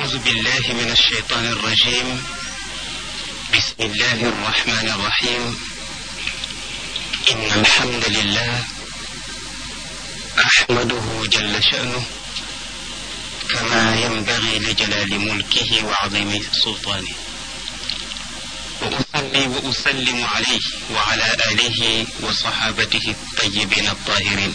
أعوذ بالله من الشيطان الرجيم. بسم الله الرحمن الرحيم. إن الحمد لله أحمده جل شأنه كما ينبغي لجلال ملكه وعظيم سلطانه، وأصلي وأسلم عليه وعلى آله وصحابته الطيبين الطاهرين.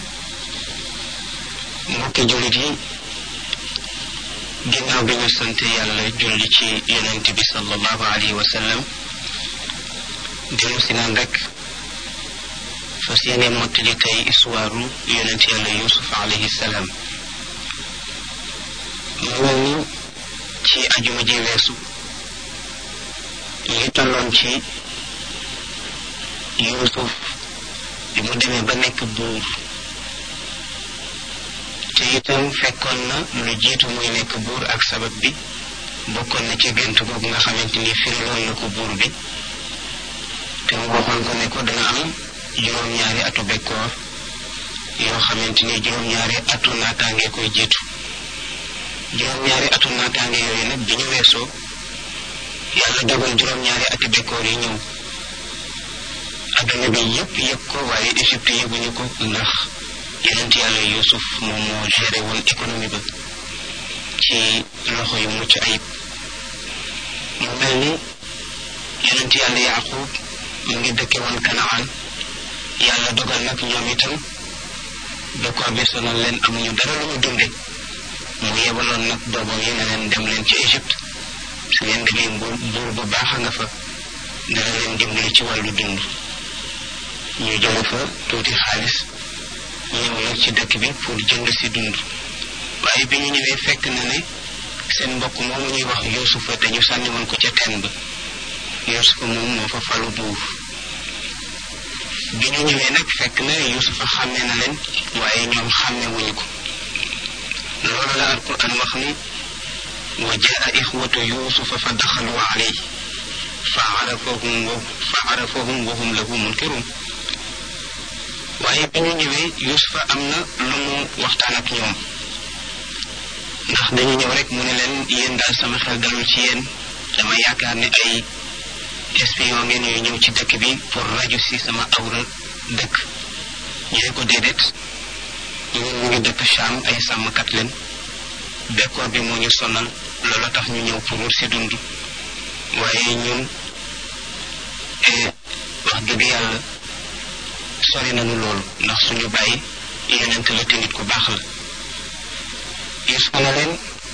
mbokki jullit yi, ginnaaw bi ñu sant yàlla julli ci yonent bi sallallahu alayhi wa sallam, dellu si naan rek fas yéene mottali tey histoire yonent yàlla Yuusuf alayhi salaam. mu mel ni ci ajuma ji weesu ñu tolloon ci Yuusuf bi mu demee ba nekk buur, te itam fekkoon na lu jiitu muy nekk buur ak sabab bi bokkoon na ci gént googu nga xamante ni firiloon na ko buur bi, te mu waxoon ko ne ko dana am juróom-ñaari atu bekkoor yoo xamante ni juróom-ñaari atu naataange koy jiitu. juróom-ñaari atu naataange yooyu nag bi ñu weesoo yàlla dogal juróom-ñaari ati bekkoor yi ñëw. adduna bi yëpp yëg ko, waaye Égypte yëguñu ko ndax yonent yàlla Yuusuf moom moo géré woon économie ba ci loxo yu mucc ayib. mu mel ni yonent yàlla Yaaqub mu ngi dëkke woon Kanaan. yàlla dogal nag ñoom itam bekkoor bi sonal leen, amuñu dara lu ñu dunde. mu yebaloon nag doomam yi ne leen dem leen ci Égypte, su ngeen demee buur bu baax a nga fa, dana leen dimbali ci wàllu dund. ñu jële fa tuuti xaalis ñëw nag ci dëkk bi pour jënd si dund, waaye bi ñu ñëwee fekk na ne seen mbokk moomu ñuy wax Yuusufa te ñu sànni woon ko ca teen ba, Yuusufa moom moo fa falu buur. bi ñu ñëwee nag fekk na Yuusufa xàmme na leen, waaye ñoom xàmme wuñu ko. loolu la alquran wax ni wa jaa ixwatu yuusufa fa daxalu alayhi fa arafahum wa hum lahu munkirun. waaye bi ñu ñëwee Yuusufa am na lu mu waxtaan ak ñoom, ndax dañu ñëw rek mu ne leen yéen daal sama xel dalul ci yéen, dama yaakaar ne ay espion ngeen yu ñëw ci dëkk bi pour raju si sama awra dëkk. ñu ne ko déedéet, ñun ñu ngi dëkk Cham, ay sàmmkat leen, bekkoor bi moo ñu sonal, loolu tax ñu ñëw pour wut si dund. waaye ñun wax dëgg yàlla sori nañu loolu, ndax suñu bàyyi yonent la te nit ku baax la. Yuusufa na leen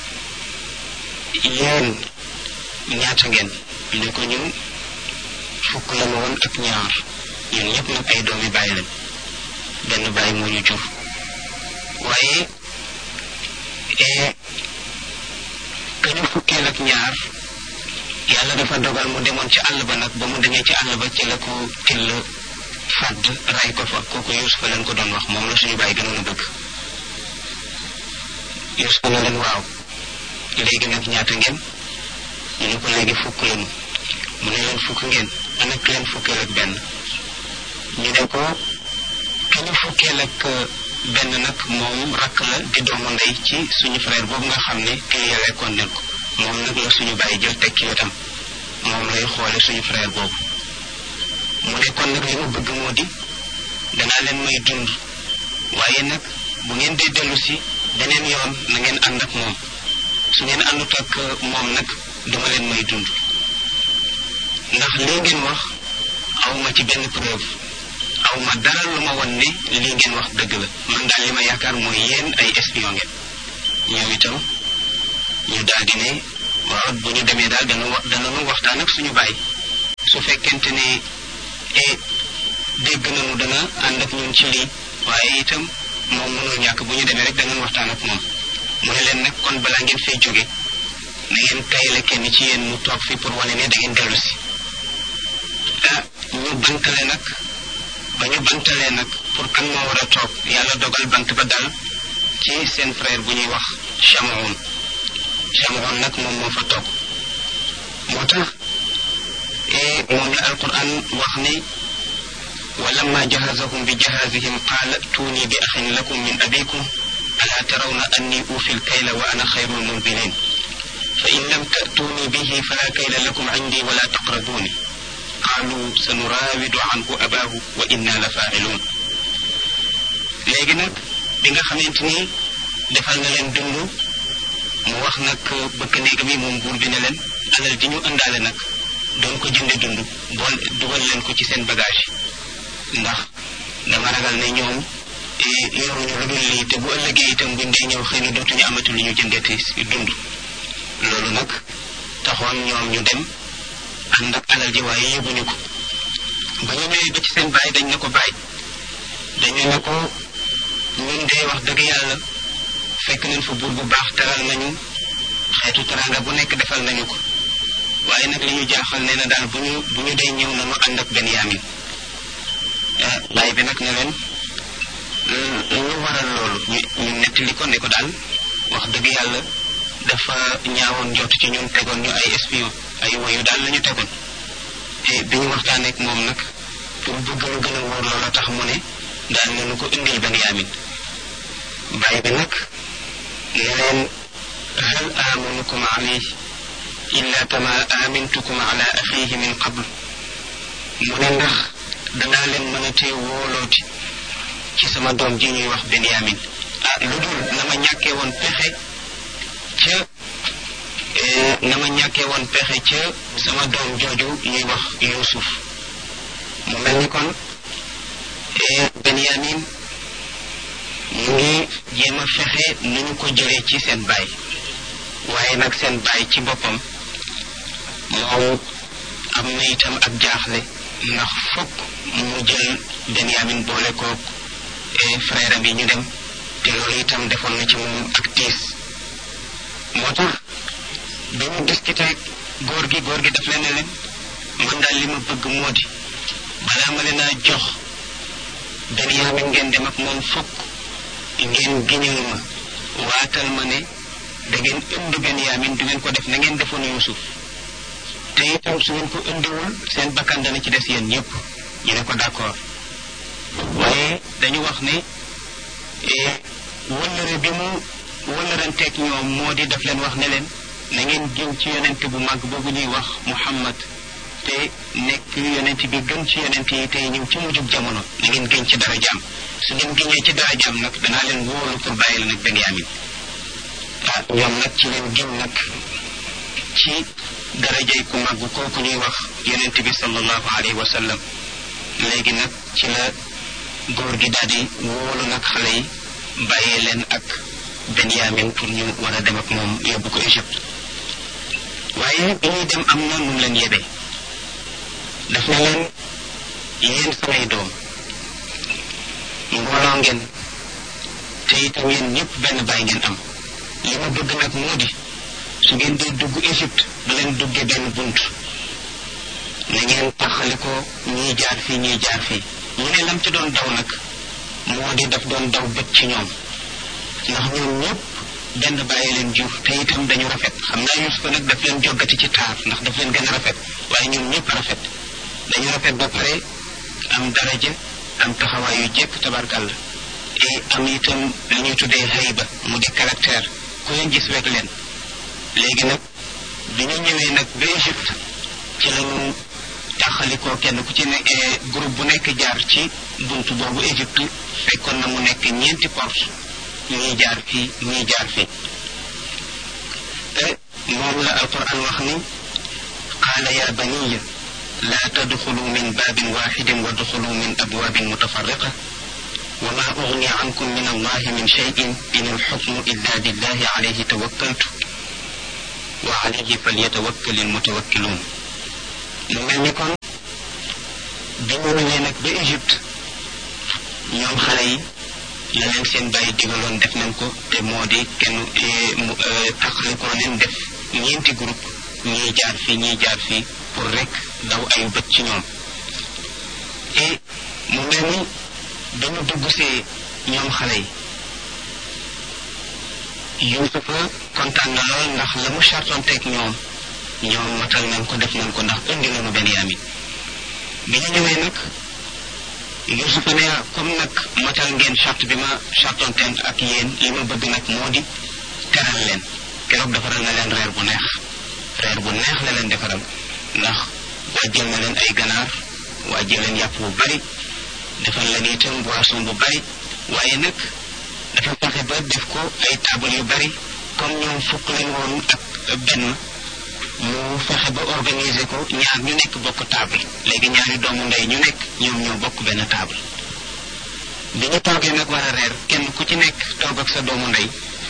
yéen ñaata ngeen? ñu ne ko ñun fukk la woon ak ñaar, ñun ñëpp nag ay doomi bàyyi lañ, benn bàyyi moo ñu jur. waaye ka ñu fukkeel ak ñaar yàlla dafa dogal mu demoon ci àll ba, nag ba mu demee ci àll ba ci la ko till fàdd ray ko fa. kooku Yuusufa leen ko doon wax, moom la suñu bàyyi gënoon a bëgg. Yuusufa na leen waaw, léegi nag ñaata ngeen? ñu ne ko léegi fukk lañu. mu ne leen fukk ngeen, ana ki leen fukkeel ak benn? ñu ne ko ki ñu fukkeel ak benn nag moom rakk la di doomu ndey ci suñu frère boobu nga xam ne kii yàlla kon nen ko, moom nag la suñu bàyyi jël teg ci wetam, moom lay xoole suñu frère boobu. mu ne kon nag li mu bëgg moo di danaa leen may dund, waaye nag bu ngeen dee dellu si beneen yoon na ngeen ànd ak moom, su ngeen àndut ak moom nag duma leen may dund, ndax lii ngeen wax awma ci benn preuve, awma dara lu ma won ne lii ngeen wax dëgg la. man daal li ma yaakaar mooy yéen ay espion ngeen. ñoom itam ñu daal di ne waaw, bu ñu demee daal danañu waxtaan ak suñu baay, su fekkente ne dégg nañu dana ànd ak ñun ci lii, waaye itam moom mënul ñàkk, bu ñu demee rek danañ waxtaan ak moom. mu ne leen nag kon balaa ngeen fay jóge na ngeen tayale kenn ci yéen mu toog fi pour wane ne da ngeen dellu si. ñu bantale nag, ba ñu bantalee nag pour kan moo war a toog, yàlla dogal bant ba dal ci seen frère bu ñuy wax Chamoun nag moom moo fa toog. moo tax moom la alquran wax ni wa lamma jahazahum bi jahazihim qaala tuuni bi axin lakum min abikum alaa tarawna anni uufi lkayla wa ana xayrul munzilin fa تأتوني به فلا كيل لكم عندي ولا تقربوني قالوا سنراود عنه أباه وإنا لفاعلون léegi nag bi nga xamante ni defal na leen dund mu wax nag bëkk néegam yi moom buur bi ne leen alal ji ñu ëndaale nag doon ko jënde dund bool dugal leen ko ci seen bagage ndax dama ragal ne ñoom yoruñu lu dul lii te bu ëllëgee itam buñ dee ñëw xëy na dootuñu amati lu ñu jëndeeti dund loolu nag taxoon ñoom ñu dem ànd ak alal ji waaye yëguñu ko ba ñu ñëwee ba ci seen baay dañ ne ko baay dañu ne ko ñun dee wax dëgg yàlla fekk nañ fa buur bu baax teral nañu xeetu teranga bu nekk defal nañu ko waaye nag li ñu jaaxal nee na daal bu ñu dee ñëw nañu ànd ak Benyamin baay bi nag ne leen lu waral loolu ñu nettali ko ne ko daal wax dëgg yàlla dafa ñaawoon jot ci ñun tegoon ñu ay espion ay woyu daal la ñu tegoon te bi ñu waxtaanee ak moom nag pour bëgg lu gën a wóor loola tax mu ne daal nañu ko indil Benyamin baay bi nag ne leen hal amanukum alayhi illa kama amintukum ala axihi min qabl mu ne ndax danaa leen mën a tee wóolooti ci sama doom ji ñuy wax Benyamin lu dul na ma ñàkkee woon pexe ca sama doom jooju ñuy wax Yuusuf mu mel ni kon Benyamin mu ngi jéem a fexe nu ñu ko jëlee ci seen baay waaye nag seen baay ci boppam moom am na itam ak jaaxle ndax fokk mu jël Benyamin boole ko frère bi ñu dem te loolu itam defoon na ci moom ak tiis moo tax bi mu discuté góor gi daf leen ne leen man daal li ma bëgg moo di balaa ma leen a jox Benyamin ngeen dem ak moom fokk ngeen giñal ma waatal ma ne da ngeen indi Benyamin du ngeen ko def na ngeen defoon Yuusuf te itam su ngeen ko indiwul seen bakkan dana ci des yéen ñëpp ñu ne ko d'accord waaye dañu wax ne wëllëre bi mu wëllëranteeg ñoom moo di daf leen wax ne leen na ngeen giñ ci yonent bu mag boobu ñuy wax Muhammad te nekk yonent bi gën ci yonent yi tey ñëw ci mujjub jamono na ngeen giñ ci dara jaam su ngeen giñee ci dara jaam nag danaa leen wóolu pour bàyyi la nag Benyamin ñoom nag ci leen giñ nag ci darajay ku mag kooku ñuy wax yonent bi sallallahu alayhi wa sallam léegi nag ci la góor gi daal di wóolu nag xale yi bàyyee leen ak Benyamin pour ñu war a dem ak moom yóbbu ko Égypte waaye bi ñuy dem am na nu leen yebee daf ne leen yéen samay doom mbooloo ngeen te itam yéen ñëpp benn baay ngeen am li ma bëgg nag moo di su ngeen dee dugg Égypte bu leen duggee benn bunt na ngeen taxali ko ñii jaar fii ñii jaar fii mu ne lam ci doon daw nag moo di daf doon daw bët ci ñoom ndax ñoom ñëpp benn bàyyi leen jur te itam dañu rafet xam naa Yuusuf nag daf leen joggati ci taar ndax daf leen gën a rafet waaye ñoom ñëpp rafet dañu rafet ba pare am daraja am taxawaay yu jekk tabarkàlla et am itam li ñuy tuddee hayba mu di caractère ku leen gis wekk leen léegi nag bi ñu ñëwee nag ba Égypte ci lañu taxalikoo kenn ku ci ne groupe bu nekk jaar ci buntu boobu Égypte fekkoon na mu nekk ñeenti porte ñii jaar fii ñii jaar fii moom la alquran wax ni qaala ya baniya laa tadxulu min baabin waaxidin wa duxulu min abwaabin mutafarriqa wa maa ugni ankum min allahi min cheyin in alxukmu illa lillahi alayhi tawakkaltu wa alayhi falyatawakkali almutawakkiluun mu mel ni kon bi ñu ñëwee nag ba Égypte ñoom xale yi la leen seen bàyyi digaloon def nañ ko te moo di kenn taxalikoo leen def ñeenti groupe ñii jaar fii ñii jaar fii pour rek daw ayu bët ci ñoom et mu mel ni dañu dugg see ñoom xale yi Yuusufa kontaan na lool ndax la mu chartonteeg ñoom matal nañ ko def nañ ko ndax indi nañu Benyamin bi ñu ñëwee nag Yuusufa ne comme nag matal ngeen charte bi ma chartonteen ak yéen li ma bëgg nag moo di teral leen keroog defaral na leen reer bu neex neex la leen defaral ndax wàjjal na leen ay ganaar wàjjal leen yàpp bu bari defal leen itam boisson bu bari waaye nag dafa fexe ba def ko ay taabal yu bari comme ñoom fukk leen woon ak benn mu fexe ba organiser ko ñaar ñu nekk bokk table léegi ñaari doomu ndey ñu nekk ñoom ñoo bokk benn table bi ñu toogee nag war a reer kenn ku ci nekk toog ak sa doomu ndey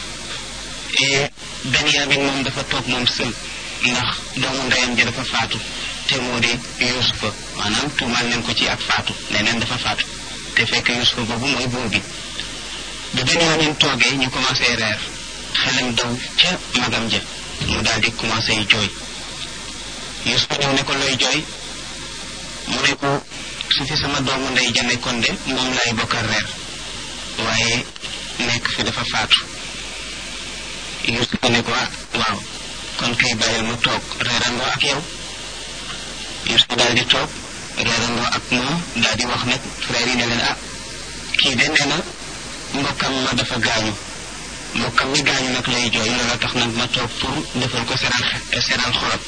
Benyamin moom dafa toog moom sël ndax doomu ndeyam ja dafa faatu te moo di Yuusufa maanaam tuumaal leen ko ci ak faatu ne neen dafa faatu te fekk Yuusufa boobu mooy buur bi bi Benyamin toogee ñu commencé reer xelam daw ca magam ja mu daal di commencé jooy Yuusufa ñëw ne ko looy jooy mu ne ko su fi sama doomu ndey ja nekkoon de moom lay bokkal reer waaye nekk fi dafa faatu Yuusufa ne ko waaw kon kay bàyyil mu toog reerandoo ak yow Yuusufa daal di toog reerandoo ak moom daal di wax nag frère yi ne leen kii de nee na mbokkam ma dafa gaañu mbokkam mi gaañu nag lay jooy loola tax nag ma toog pour defal ko seral xolam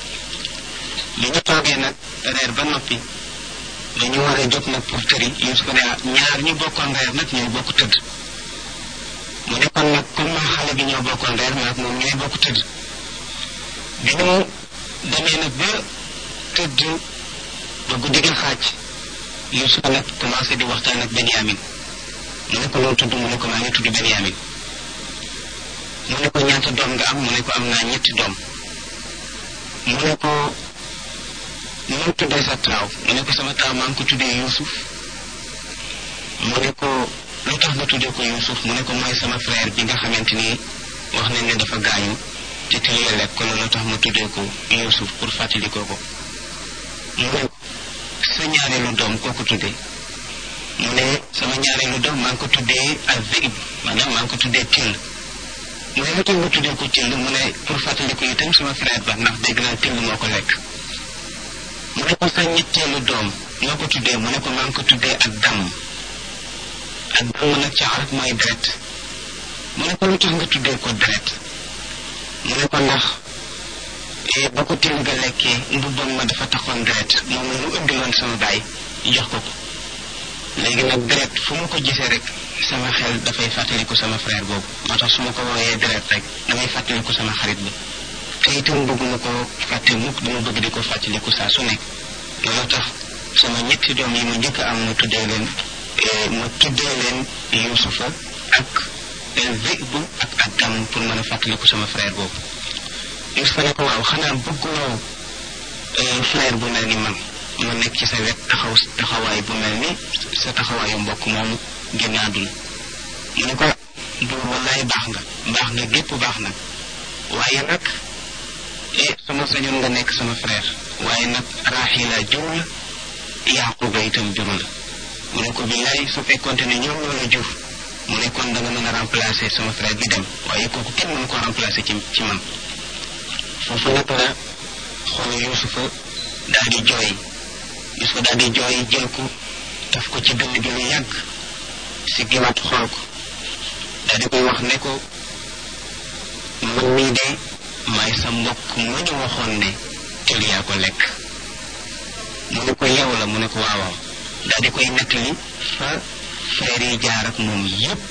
li ñu toogee nag reer ba noppi dañu war a jóg nag pour tëri Yuusufa ne ñaar ñu bokkoon reer nag ñooy bokk tëdd mu ne kon nag comme man xale bi ñoo bokkoon reer maag moom ñooy bokk tëdd bi ñu demee nag ba tëdd ba guddi gi xaaj Yuusufa nag commencé di waxtaan ak Benyamin mu ne ko loolu tudd mu ne ko maa ngi tudd Benyamin mu ne ko ñaata doom nga am mu ne ko am naa ñetti doom mu ne ko nu tuddee sa taaw mu ne ko sama taaw maa ngi ko tuddee Yuusuf mu ne ko lu tax nga tuddee ko Yuusuf mu ne ko mooy sama frère bi nga xamante ni wax nañ ne dafa gaañu te tëlee lekk ko loolu tax ma tuddee ko Yuusuf pour fàttalikoo ko mu ne sa ñaareelu doom koo ko tuddee mu ne sama ñaareelu doom maa ngi ko tuddee al-Zib maanaam maa ngi ko tuddee Till mu ne lu tax nga tuddee ko Till mu ne pour fàttaliku itam sama frère ba ndax dégg naa Till moo ko lekk mu ne ko sa ñetteelu doom ñoo ko tuddee mu ne ko maa ngi ko tuddee ak damm nag ci arab mooy deret mu ne ko lu tax nga tuddee ko deret mu ne ko ndax ba ko Till ga lekkee mbubbam ma dafa taxoon deret moom la mu indiloon sama baay jox ko ko léegi nag deret fu ma ko gisee rek sama xel dafay fàttaliku sama frère boobu moo tax su ma ko wooyee deret rek damay fàttaliku sama xarit bi te itam bëgguma ko fàtte mukk dama bëgg di ko fàttaliku saa su nekk loolu tax sama ñetti doom yi ma njëkk am ma tuddee leen Yuusufa ak Zib ak Adam pour mën a fàttaliku sama frère boobu Yuusufa ne ko waaw xanaa bëgguloo frère bu mel ni man ma nekk ci sa wet taxawaay bu mel ni sa taxawaayu mbokk moomu génn àdduna mu ne ko buur wallaay baax nga gépp baax na waaye nag sama sañoon nga nekk sama frère waaye nag Raaxila jur la Yaquba itam jur la mu ne ko billaay su fekkonte ne ñoom ñoo la jur mu ne kon da nga mën a remplacer sama frère bi dem waaye kooku kenn mënu ko remplacer ci man foofu nag la xool Yuusufa daal di jooy jël ko taf ko ci dënn bi lu yàgg si giwaat xool ko daal di koy wax ne ko man mii de maay sa mbokk ma ñu waxoon ne Till yaa ko lekk mu ne ko yow la mu ne ko waawaaw daal di koy nettali fa frère yi jaar ak moom yépp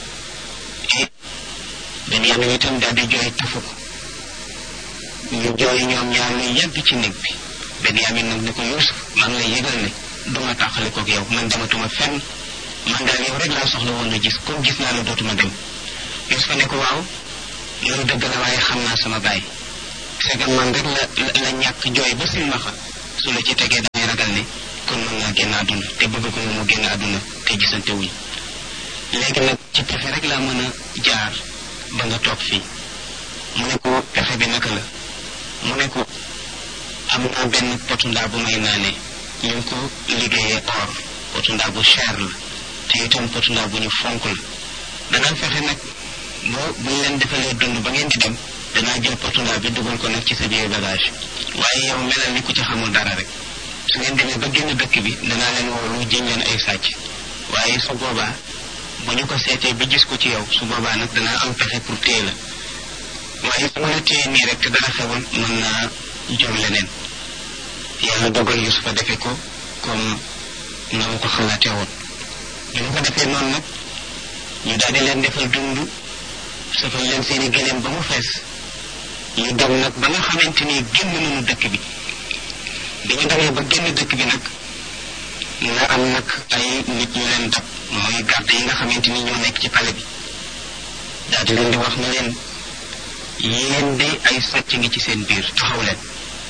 Benyamin itam daal di jooy tafu ko ñu jooy ñoom ñaar lu yàgg ci néeg bi Benyamin nag ne ko Yuusuf maa ngi lay yëgal ne duma tàqale koog yow man dematuma fenn man daal yow rek laa soxla woon na gis comme gis naa la dootuma dem Yuusufa ne ko waaw loolu dëgg la waaye xam naa sama baay segam man rek la ñàkk jooy ba silmaxa su la ci tegee damay ragal ne kon mën naa génn àdduna te bëgg ko mu génn àdduna te gisante wuñ léegi nag ci pexe rek laa mën a jaar ba nga toog fii mu ne ko pexe bi naka la mu ne ko am naa benn potu ndaa bu may naanee ñu ngi ko liggéeyee or potu ndaa bu cher la te itam potu ndaa bu ñu fonk la danaa fexe nag buñ leen defalee dund ba ngeen di dem danaa jël potu ndaa bi dugal ko nag ci sa biir bagage waaye yow melal ni ku ci xamul dara rek su ngeen demee ba génn dëkk bi danaa leen woolu jiñ leen ay sàcc waaye su boobaa bu ñu ko seetee ba gis ko ci yow su boobaa nag danaa am pexe pour téye la waaye su ma la téye nii rek te dara xewul mën naa jur leneen. yàlla dogal Yusufa defe ko comme na mu ko xalaatee woon. bi mu ko defee noonu nag ñu daal di leen defal dund safal leen seeni gëléem ba mu fees ñu dem nag ba nga xamante ni génn nañu dëkk bi. bi ñu demee ba génn dëkk bi nag nga am nag ay nit ñu leen dab mooy garde yi nga xamante ni ñoo nekk ci palais bi daal di leen di wax ne leen yéen de ay sàcc ngi ci seen biir taxaw leen.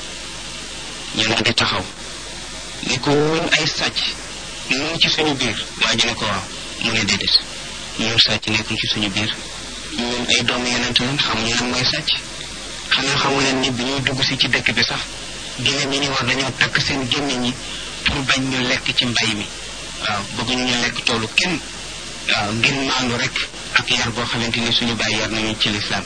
ñu daal di taxaw ni ko ñun ay sàcc ñu ngi ci suñu biir waa ji ne ko waaw mu ne déedéet ñun sàcc nekkul ci suñu biir ñun ay doomu yonent lañ xamuñu lan mooy sàcc xanaa xamu leen ni bi ñuy dugg si ci dëkk bi sax giléem yi ni war dañoo takk seen gémmiñ ñi pour bañ ñu lekk ci mbay mi waaw bëgguñu ñu lekk toolu kenn waaw ngir maandu rek ak yar boo xamante ni suñu bàyyi yar nañu ci lislaam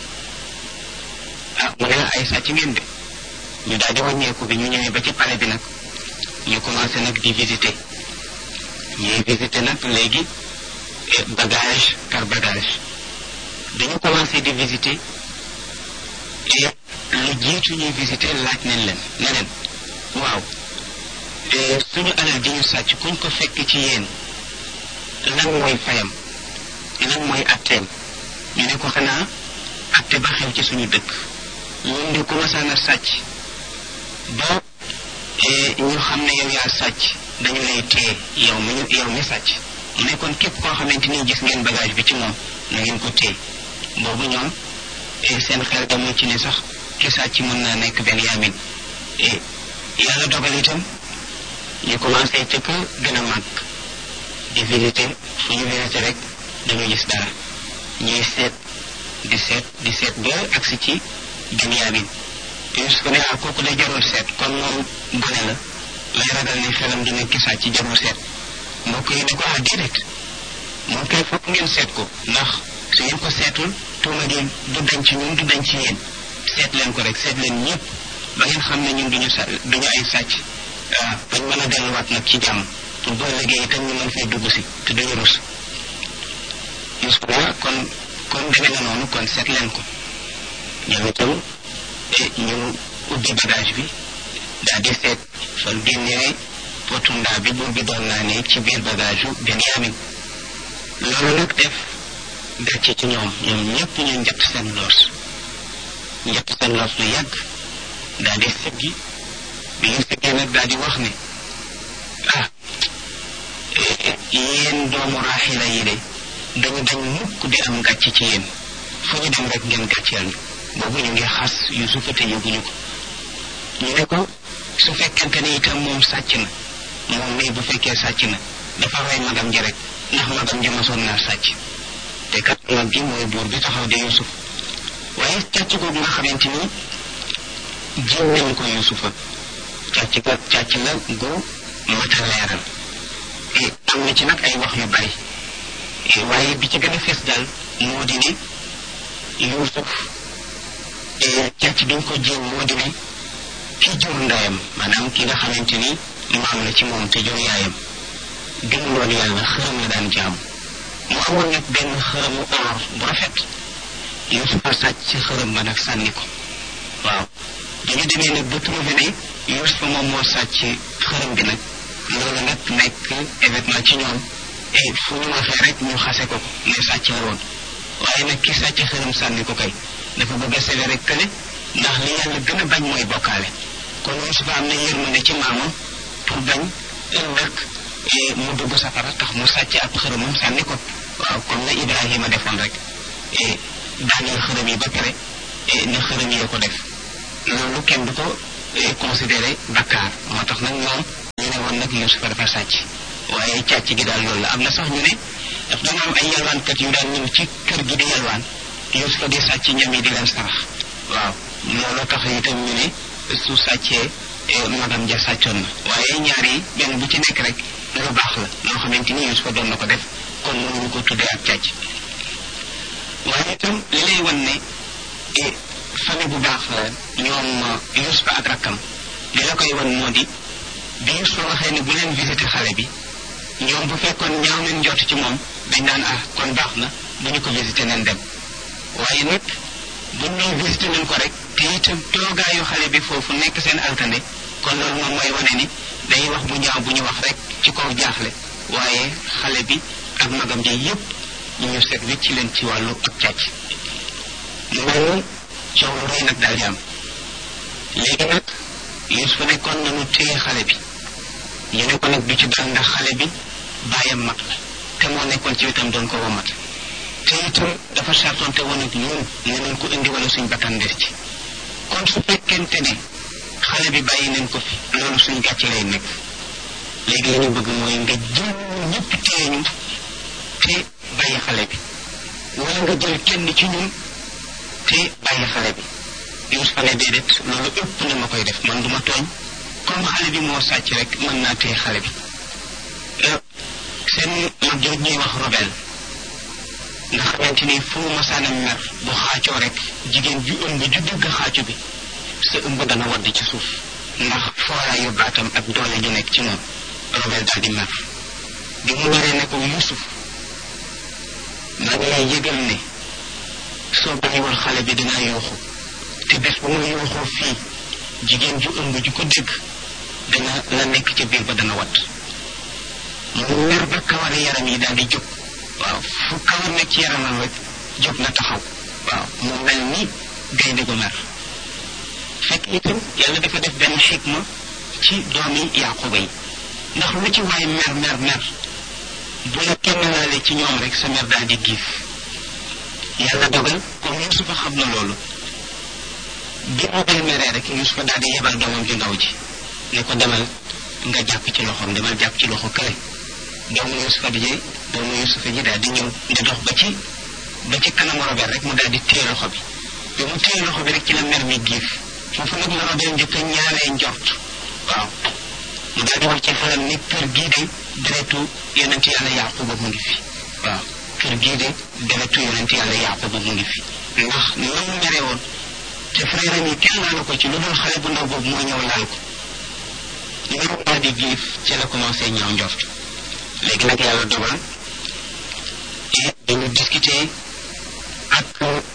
mu ne ay sàcc ngeen de ñu daal di wàññeeku bi ñu ñëwee ba ci palais bi nag ñu commencé nag di visiter ñuy visiter nag léegi bagage par bagage dañu commencé di visiter et lu jiitu ñuy visiter laaj nañ leen ne leen waaw suñu alal ji ñu sàcc kuñ ko fekk ci yéen lan mooy fayam lan mooy atteem ñu ne ko xanaa atte ba xew ci suñu dëkk ñun di commencé na sàcc ba ñu xam ne yow yaa sàcc dañu lay téye yow mi sàcc mu ne kon képp koo xamante ni gis ngeen bagage bi ci moom na ngeen ko téye boobu ñoom seen xel demul ci ne sax ki sàcc mën naa nekk Benyamin yàlla dogal itam ñu commencé ca ka gën a màgg di visiter fu ñu visiter rek dañu gis dara ñuy seet di seet ba agsi ci Benyamin Yusufa ne kooku day jarul seet kon moom gone la lay ragal ne xelam dina ki sàcc jarul seet mbokk yi ne ko déedéet moom kay fokk ngeen seet ko ndax su ngeen ko seetul tuuma gi du dañ ci ñun du dañ ci yéen seet leen ko rek seet leen ñëpp ba ngeen xam ne ñun duñu ay sàcc bañ mën a delluwaat nag ci jàmm pour boo liggéey itam ñu mën fay dugg si te duñu rus Yusufa kon demee na noonu kon seet leen ko ñoom itam ñu ubbi bagage bi daal di seet fan génnee potu ndaa bi buur bi doon naa ne ci biir bagage u Benyamin loolu nag def gàcce ci ñoom ñëpp ñu njett seen loos lu yàgg daal di siggi bi ñu siggee nag daal di wax ne yéen doomu Raaxila yi de dañu dañ mukk di am gàcce ci yéen fu ñu dem rek ngeen gàcceel ñu boobu ñu ngi xas Yusufa te yóbbuñu ko ñu ne ko su fekkente ni itam moom sàcc na moom mii bu fekkee sàcc na dafa rey magam ji rek ndax magam ji masoon naa sàcc te kat mag gi mooy buur bi taxaw di Yusuf waaye càcc googu nga xamante ni jiw nañu ko Yusufa càcc la gu mat a leeral am na ci nag ay wax yu bari waaye bi ci gën a fees daal moo di ne Yusuf càcc bi ñu ko jiw moo di ne ki jur ndeyam maanaam ki nga xamante ni maam la ci moom te jur yaayam gëmuloon yàlla xërëm la daan jaamu mu amoon nag benn xërëmu or bu rafet Yusufa sàcc ci xërëm ba nag sànni ko waaw dañu demee nag ba trouvé ne Yusufa moom moo sàcc xërëm bi nag loolu nag nekk événement ci ñoom et fu ñu waxee rek ñu xase ko ne sàcc la woon waaye nag ki sàcc xërëm sànni ko kay dafa bëgg a sele rek kële ndax li yàlla gën a bañ mooy bokkaale kon Yusufa am na yërmande ci maamam pour bañ ëllëg mu dugg safara tax mu sàcc ab xërëmam sànni ko waaw comme na Ibrahima defoon rek daaneel xërëm yi ba pare ne xërëm yi ko def loolu kenn du ko considéré bakkaar moo tax nag ñoom ñu ne woon nag Yusufa dafa sàcc waaye càcc gi daal loolu la am na sax ñu ne daf dana am ay yalwaankat yu daan ñëw ci kër gi di yalwaan Yusufa di sàcc ñam yi di leen sarax waaw loolu tax itam ñu ne su sàccee magam ja sàccoon na waaye ñaar yi benn bu ci nekk rek lu baax la loo xamante ni Yusufa doon na ko def kon mënuñu ko tuddee ak càcc waaye itam li lay wan ne famille bu baax la ñoom Yusufa ak rakkam li la koy wan moo di bi Yusufa waxee ne bu leen visité xale bi ñoom bu fekkoon ñaaw nañ jot ci moom dañ naan kon baax na bu ñu ko visité nañ dem waaye nag bu ñëw visité nañ ko rek te itam toogaayu xale bi foofu nekk seen alkande kon loolu moom mooy wane ni day wax bu ñaaw bu ñu wax rek ci kaw jaaxle waaye xale bi ak magam ji yépp ñu seet wi ci leen ci wàllu ak càcc mu mel ni coow lu rëy nag daal di am léegi nag Yuusufa ne kon nañu téye xale bi ñu ne ko nag du ci dal ndax xale bi bàyyam mag la te moo nekkoon ci wetam doon ko womat te itam dafa sartonte woon ak ñun ne nañ ko indi wala suñ bakkan des ci kon su fekkente ne xale bi bàyyi nañ ko fi loolu suñ gàcce lay nekk léegi li ñu bëgg mooy nga jël ñëpp téye ñu te bàyyi xale bi wala nga jël kenn ci ñun te bàyyi xale bi Yuusufa ne déedéet loolu ëpp na ma koy def man duma tooñ comme xale bi moo sàcc rek mën naa téye xale bi seen mag jooj ñuy wax Robel nga xamante ni fu masaana mer bu xaacoo rek jigéen ju ëmb ju dëgg xaacu bi sa ëmb dana wadd ci suuf ndax fooraayu baatam ak doole ju nekk ci moom Robel daal di mer bi mu meree ne ko Yuusuf maa ngi lay yëgal ne soo bàyyiwul xale bi dinaa yuuxu te bés bu ma yuuxoo fii jigéen ju ëmb ju ko dégg dana la nekk ca biir ba dana wadd mu mer ba kawari yaram yi daal di jóg waaw fu kawar nekk ci yaramam rek jóg na taxaw waaw mu mel ni gaynde gu mer fekk itam yàlla dafa def benn xikma ci doomi Yaquba yi ndax lu ci waay mer bu la kenn laale ci ñoom rek sa mer daal di giif yàlla dogal comme Yuusufa xam na loolu bi Robel meree rek Yuusufa daal di yebal doomam ju ndaw ji ne ko demal nga jàpp ci loxoom demal jàpp ci loxo kële doomu Yuusufa ji daal di ñëw di dox ba ci kanamu Robel rek mu daal di téye loxo bi bi mu téye loxo bi rek ci la mer mi giif foofu nag la Robel njëkk a ñaanee njort waaw mu daal di wax ci xelam ni kër gii de deretu yonent yàlla Yaquba mu ngi fi waaw kër gii de deretu yonent yàlla Yaquba mu ngi fi ndax na mu mere woon te frère am yi kenn laalu ko ci lu dul xale bu ndaw boobu moo ñëw laal ko merum daal di giif ci la commencé ñaaw njort léegi nag yàlla dogal dañu discuter ak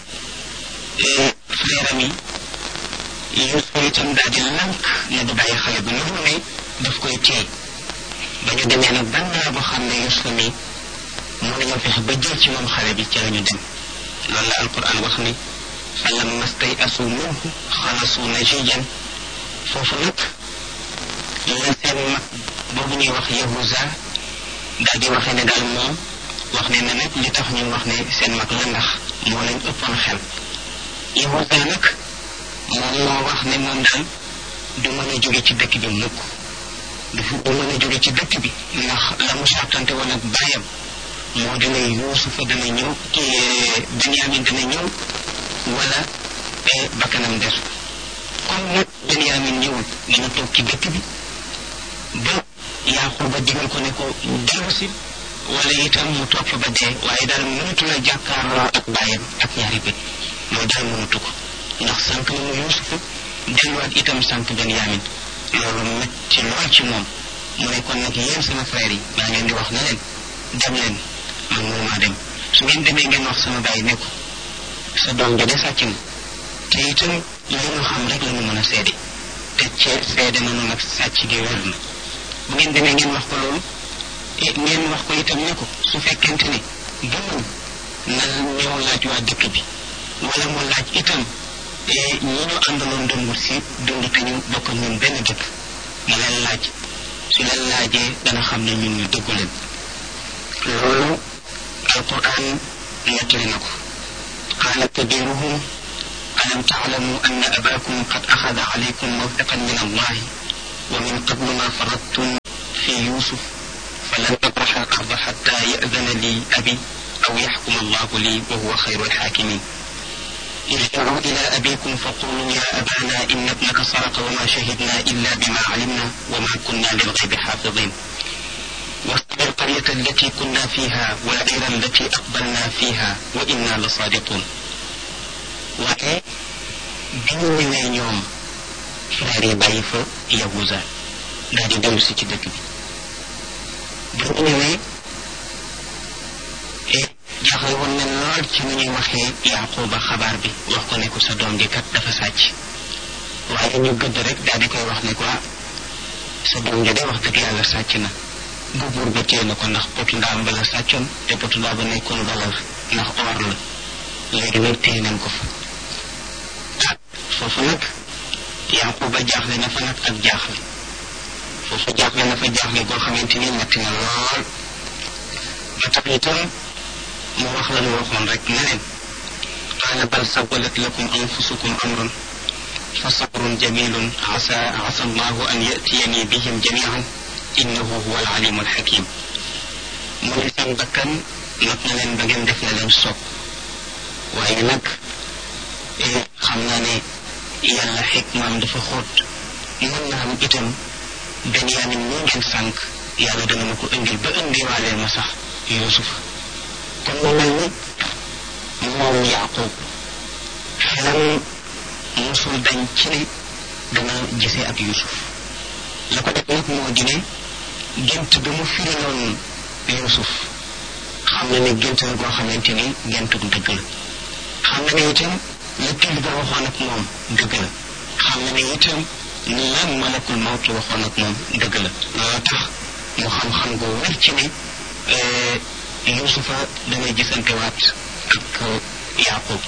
frère am yi Yuusufa itam daal di lànk ne du bàyyi xale bi lu ne daf koy téye ba ñu demee nag ban naa boo xam ne Yuusufa mi mën nañoo fexe ba jël ci moom xale bi ci la ñu dem loolu la alquran wax ni falamma stay'asu minhu xalasu najiyan foofu nag la seen mag boobu ñuy wax Yahuza daal di waxee ne daal moom wax ne na nag li tax ñu wax ne seen mag la ndax moo leen ëppoon xel Yahuza nag moom moo wax ne moom daal du mën a jóge ci dëkk bi mukk du mën a jóge ci dëkk bi ndax la mu sartante woon ak baayam moo dina Yuusufa dana ñëw Benyamin dana ñëw wala bakkanam des comme nag Benyamin ñëwul dana toog ci dëkk bi ba Yaquba digal ko ne ko dellu si wala itam mu toog fa ba dee waaye daal mënatu la jàkkaarloo ak baayam ak ñaari bët loolu daal mënatu ko ndax sànq na mu Yuusufa delluwaat itam sànq Benyamin loolu metti lool ci moom mu ne kon nag yéen sama frère yi maa ngeen di wax na leen dem leen man mënumaa dem su ngeen demee ngeen wax sama baay ne ko sa doom ja de sàcc na te itam li ñu xam rek la ñu mën a seede te seede nañu nag sàcc gi wér na bu ngeen demee ngeen wax ko loolu ngeen wax ko itam ne ko su fekkente ne gëmul na ñëw laaj waa dëkk bi wala mu laaj itam ñi ñu àndaloon doon wut si dund te ñu bokk ñun benn dëkk na leen laaj su leen laajee dana xam ne ñun ñu dëggu leen loolu alquran nettali na ko qaala kabiruhum alam taalamu anna abakum qad axada alaykum mawthiqan min allahi wa min qablu ma faradtum fi yusuf falan abraxa al arda xatta yadana li abi aw yaxkuma allahu li wa huwa xayru alxaakimin ارجعوا إلى أبيكم فقولوا يا أبانا إن ابنك سرق وما شهدنا إلا بما علمنا وما كنا للغيب حافظين واصبر القرية التي كنا فيها والعير التي أقبلنا فيها وإنا لصادقون waaye bi ñu ñëwee ñoom frère yi bàyyi fa Yahuza daal di dellu si ci dëkk bi ñu ñëwee jaaxal woon nañ lool ci ci ni ñuy waxee Yaquba xabaar bi wax ko ne ko sa doom ji kat dafa sàcc waaye ñu gëdd rek daal di koy wax ne ko sa doom ji de wax dëgg yàlla sàcc na bu buur ba téye na ko ndax potu ndaam ba la sàccoon te potu ndaam ba nekkoon valeur ndax or la léegi nag téye nañ ko fa foofu nag Yaquba jaaxle na fa nag ak jaaxle foofu jaaxle na fa jaaxle goo xamante ni metti na lool ba tax itam mu wax la ñu waxoon rek ne leen qaala bal sawwalat lakum anfusukum amran fa sabrun jamilun asa allahu an yatiyani bihim jamian innahu huwa alalimu alhakim mu ne seen bakkan not na leen ba ngeen def na leen sopp waaye nag xam naa ne yàlla xikmaam dafa xóot mën naa am itam Benyamin mi ngeen sànq yàlla dana ma ko indil ba indiwaaleel ma sax Yuusuf kon mu mel ni moom Yaqub xelam musul dañ ci ne dana gisee ak Yuusuf la ko def nag moo di ne gént ba mu firiloon Yuusuf xam na ne gént la goo xamante ni géntug dëgg la xam na ne itam la till ba waxoon ak moom dëgg la xam na ne itam la malakul mawtu waxoon ak moom dëgg la loolu tax mu xam-xam gu wér ci ne Yuusufa damay gisantewaat ak Yaqub